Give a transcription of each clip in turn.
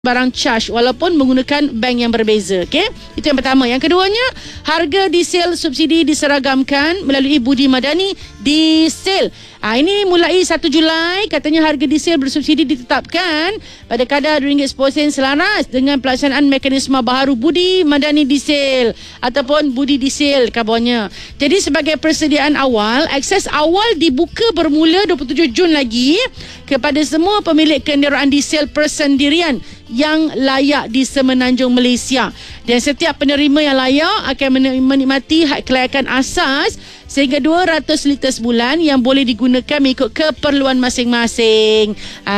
barang charge walaupun menggunakan bank yang berbeza. Okey, itu yang pertama. Yang keduanya, harga diesel subsidi diseragamkan melalui Budi Madani Diesel. Ini mulai 1 Julai katanya harga diesel bersubsidi ditetapkan pada kadar RM2.10 selaras dengan pelaksanaan mekanisme baharu Budi Madani Diesel ataupun Budi Diesel kabarnya. Jadi sebagai persediaan awal, akses awal dibuka bermula 27 Jun lagi kepada semua pemilik kenderaan diesel persendirian yang layak di Semenanjung Malaysia, dan setiap penerima yang layak akan menikmati hak kelayakan asas sehingga 200 liter sebulan yang boleh digunakan mengikut keperluan masing-masing.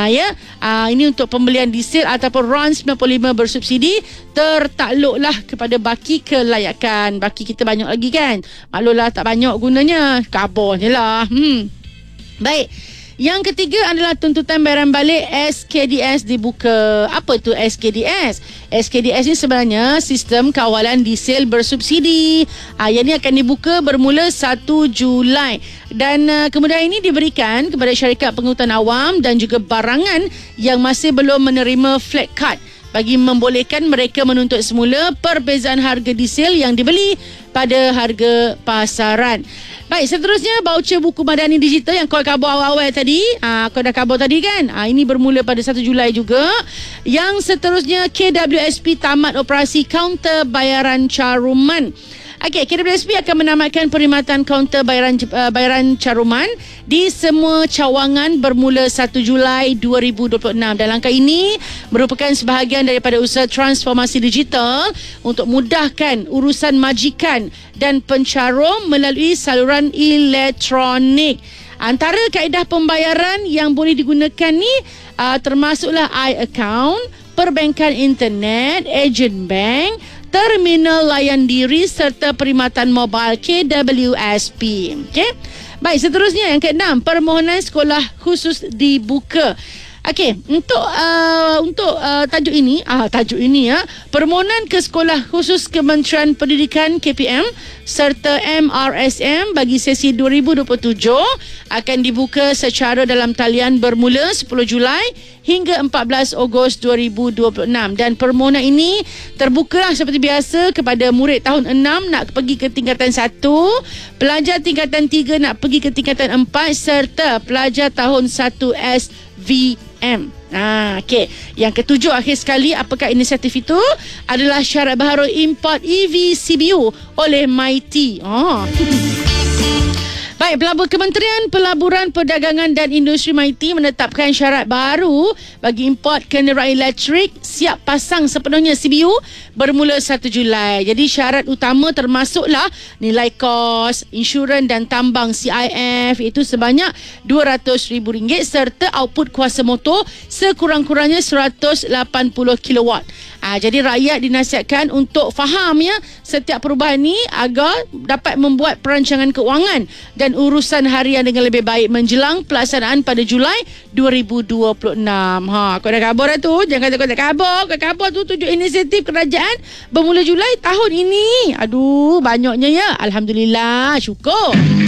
Ini untuk pembelian diesel ataupun RON 95 bersubsidi tertakluklah kepada baki kelayakan. Baki kita banyak lagi kan, maklumlah tak banyak gunanya, karbon je lah. Baik. Yang ketiga adalah tuntutan bayaran balik SKDS dibuka. Apa tu SKDS? SKDS ni sebenarnya sistem kawalan diesel bersubsidi. Yang ni akan dibuka bermula 1 Julai. Dan kemudahan ini diberikan kepada syarikat pengangkutan awam dan juga barangan yang masih belum menerima flat card, bagi membolehkan mereka menuntut semula perbezaan harga diesel yang dibeli pada harga pasaran. Baik, seterusnya voucher buku Madani Digital yang kau khabar awal-awal tadi. Kau dah khabar tadi kan? Ini bermula pada 1 Julai juga. Yang seterusnya, KWSP tamat operasi kaunter bayaran caruman. Okey, KWSP akan menamatkan perkhidmatan kaunter bayaran caruman di semua cawangan bermula 1 Julai 2026. Dan langkah ini merupakan sebahagian daripada usaha transformasi digital untuk mudahkan urusan majikan dan pencarum melalui saluran elektronik. Antara kaedah pembayaran yang boleh digunakan ni termasuklah iAccount, perbankan internet, ejen bank, terminal layan diri serta perkhidmatan mobile KWSP. Okey. Baik, seterusnya yang ke-6, permohonan sekolah khusus dibuka. Okey, untuk tajuk ini permohonan ke sekolah khusus Kementerian Pendidikan KPM serta MRSM bagi sesi 2027 akan dibuka secara dalam talian bermula 10 Julai hingga 14 Ogos 2026, dan permohonan ini terbuka seperti biasa kepada murid tahun 6 nak pergi ke tingkatan 1, pelajar tingkatan 3 nak pergi ke tingkatan 4 serta pelajar tahun 1 SVM. Okey. Yang ketujuh, akhir sekali, apakah inisiatif itu? Adalah syarat baharu import EV CBU oleh MITI. Baik, Kementerian Pelaburan Perdagangan dan Industri MITI menetapkan syarat baru bagi import kenderaan elektrik siap pasang sepenuhnya CBU bermula 1 Julai. Jadi syarat utama termasuklah nilai kos, insurans dan tambang CIF iaitu sebanyak RM200,000 serta output kuasa motor sekurang-kurangnya 180 kW. Jadi rakyat dinasihatkan untuk faham setiap perubahan ni agar dapat membuat perancangan keuangan dan urusan harian dengan lebih baik menjelang pelaksanaan pada Julai 2026. Kau dah khabar dah tu. Jangan kata kau tak khabar. Kau khabar tu 7 inisiatif kerajaan bermula Julai tahun ini. Aduh, banyaknya ya. Alhamdulillah. Syukur.